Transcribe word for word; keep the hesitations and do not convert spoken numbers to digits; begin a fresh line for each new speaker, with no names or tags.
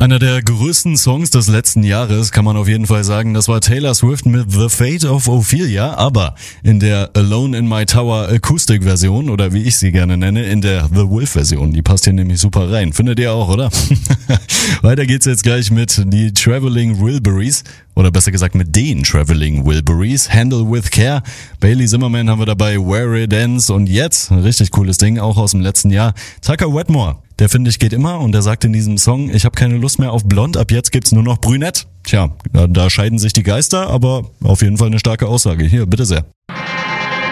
Einer der größten Songs des letzten Jahres, kann man auf jeden Fall sagen. Das war Taylor Swift mit The Fate of Ophelia, aber in der Alone in My Tower Acoustic Version, oder wie ich sie gerne nenne, in der The Wolf Version. Die passt hier nämlich super rein. Findet ihr auch, oder? Weiter geht's jetzt gleich mit die Traveling Wilburys, oder besser gesagt mit den Traveling Wilburys. Handle with Care. Bailey Zimmerman haben wir dabei, Where It Ends. Und jetzt, ein richtig cooles Ding, auch aus dem letzten Jahr, Tucker Wetmore. Der, finde ich, geht immer, und er sagt in diesem Song, ich habe keine Lust mehr auf blond, ab jetzt gibt's nur noch brünett. Tja, da scheiden sich die Geister, aber auf jeden Fall eine starke Aussage. Hier, bitte sehr.